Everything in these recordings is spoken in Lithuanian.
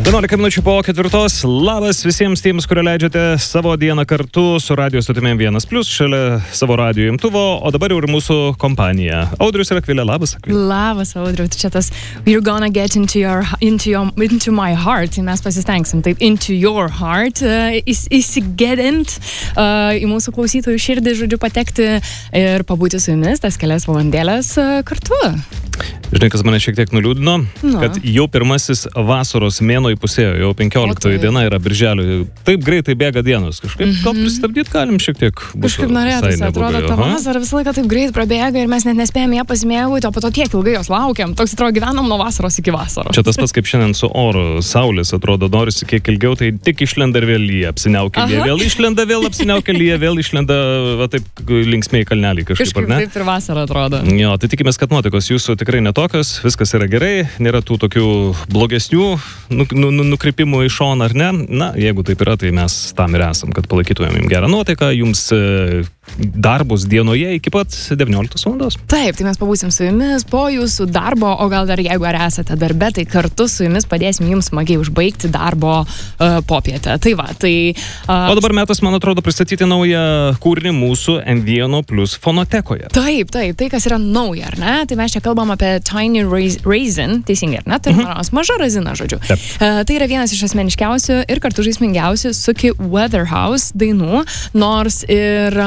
11 minučių po 4. Labas visiems tiems, kurie leidžiate savo dieną kartu su radio stotimi 1+, šalia savo radio imtuvo, o dabar jau ir mūsų kompanija. Audrius ir Akvilė, labas Akvilė. Labas Audriu, čia tas You're gonna get into my heart, mes pasistengsim taip, into your heart, įsigedint į mūsų klausytojų širdį, žodžiu, patekti ir pabūti su jumis tas kelias valandėlės kartu. Žinai, kas mane šiek tiek nuliūdino, kad jau pirmasis vasaros mėnuo įpusėjo, jau 15 diena yra birželio. Taip greitai bėga dienos. Kažkaip gal pristabdyti galim šiek tiek. Kažkaip norėtųsi, atrodo, ta vasara visą laiką taip greit prabėga ir mes net nespėjame ją pasimėgauti, o po to tiek ilgai jos laukiam. Toks atrodo, gyvenam nuo vasaros iki vasaros. Čia tas pats kaip šiandien su oru. Saulės atrodo, norisi kiek ilgiau, tai tik išlenda ir vėl lyja, apsiniaukia lyja, vėl išlenda, vėl apsiniaukia lyja, vėl išlenda, va taip linksmiai kalneliai kažkaip, ar ne? Taip ir vasara atrodo. Jo, tai tikimės, kad nuotaikos jūsų tikrai netokios, viskas yra gerai, nėra tų tokių blogesnių nukrypimų į šoną, ar ne? Na, jeigu taip yra, tai mes tam ir esam, kad palaikytumėm jums gerą nuotaiką, jums darbus dienoje iki pat 19 valandos. Taip, tai mes pabūsim su jumis po jūsų darbo, o gal dar jeigu ar esate darbe, tai kartu su jumis padėsim jums smagiai užbaigti darbo popietę. Tai va, tai... O dabar metas, man atrodo, pristatyti naują kūrinį mūsų M1+ fonotekoje. Taip, tai kas yra nauja, ar ne? Tai mes čia kalbam apie Tiny Raisin, teisingai, ar ne? Tai maža razina, žodžiu. Tai yra vienas iš asmeniškiausių ir kartu žaismingiausių Suki Weatherhouse dainų, nors ir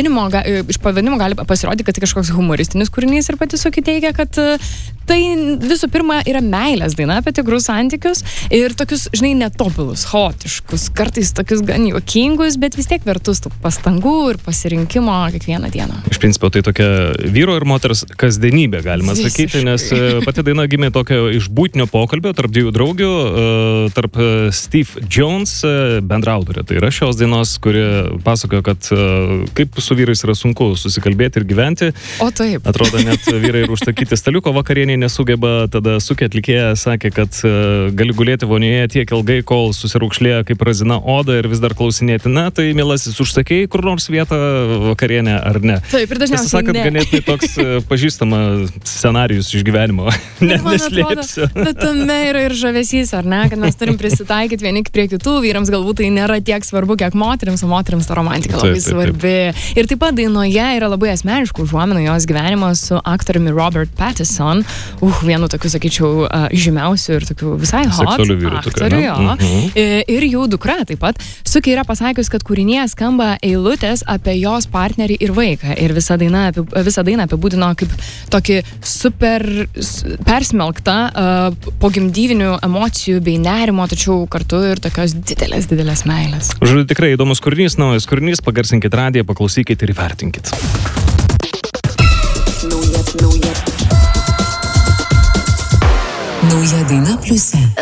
iš pavadinimo gali pasirodyti, kad tai kažkoks humoristinis kūrinys ir pati Suki teigia, kad tai visų pirma yra meilės daina apie tikrus santykius ir tokius, žinai, netobulus, chaotiškus, kartais tokius gan juokingus, bet vis tiek vertus tų pastangų ir pasirinkimo kiekvieną dieną. Iš principo tai tokia vyro ir moters kasdienybė, galima sakyti, nes pati daina gimė tokio iš būtinio pokalbio tarp dviejų draugių, tarp Steve Jones, bendraautorė. Tai yra šios dainos, kuri pasakojo, kad kaip su vyrais yra sunku susikalbėti ir gyventi. O taip. Atrodo, net vyrai ir užsakyti staliuko vakarienį nesugeba, tada Suki atlikėja sakė, kad gali gulėti vonioje tiek ilgai, kol susiraukšlėja kaip razina oda ir vis dar klausinėti, na, tai mielasis užsakėjai kur nors vietą vakarienę ar ne. Taip, ir dažniausiai sakant, ganėtinai toks pažįstama scenarijus iš gyvenimo. Neslėpsiu. Bet tame yra ir žavesys, ar ne, kad mes turim prisitaikyti vieni prie kitų, vyrams galbūt tai nėra tiek svarbu, kiek moterims, o moterims ta romantika labai svarbi. Ir taip pat dainoje yra labai asmeniškų užuominų jos gyvenimo su aktoriumi Robert Pattinson, vienu tokiu, sakyčiau, žymiausių ir tokiu visai hot aktorių, ir jų dukra taip pat. Suki yra pasakius, kad kūrinyje skamba eilutės apie jos partnerį ir vaiką. Ir visą dainą apibūdino kaip tokį super persmelktą pogimdyvinių emocijų bei nerimo, tačiau kartu ir tokios didelės meilės. Žodžiu, tikrai įdomus kūrinys, naujas kūrinys, pagarsinkit radiją, paklausykit ir įvertinkit. Nauja daina pliuse.